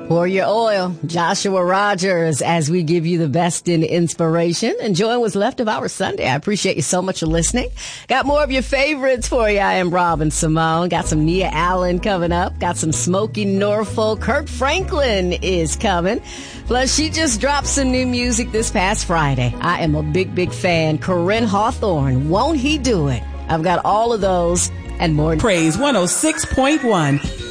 Pour your oil. Joshua Rogers, as we give you the best in inspiration. Enjoying what's left of our Sunday. I appreciate you so much for listening. Got more of your favorites for you. I am Robin Simone. Got some Nia Allen coming up. Got some Smokey Norfolk. Kirk Franklin is coming. Plus, she just dropped some new music this past Friday. I am a big fan. Corinne Hawthorne. Won't he do it? I've got all of those and more. Praise 106.1.